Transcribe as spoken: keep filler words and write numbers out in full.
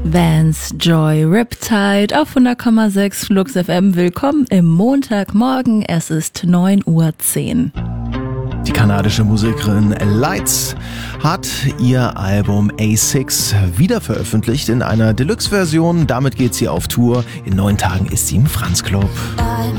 Vance Joy Riptide auf hundert Komma sechs Flux F M. Willkommen im Montagmorgen. Es ist neun Uhr zehn. Die kanadische Musikerin Lights hat ihr Album A sechs wieder veröffentlicht in einer Deluxe-Version. Damit geht sie auf Tour. In neun Tagen ist sie im Franz Club.